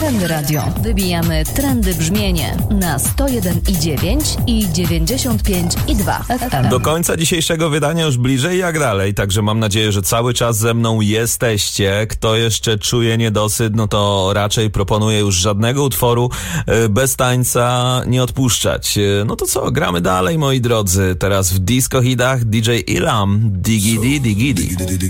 Trendy Radio. Wybijamy trendy brzmienie na 101,9 i 95,2 FM. Do końca dzisiejszego wydania już bliżej jak dalej, także mam nadzieję, że cały czas ze mną jesteście. Kto jeszcze czuje niedosyt, no to raczej proponuję już żadnego utworu bez tańca nie odpuszczać. No to co, gramy dalej, moi drodzy. Teraz w disco hitach DJ Ilam, Digidi Digidi.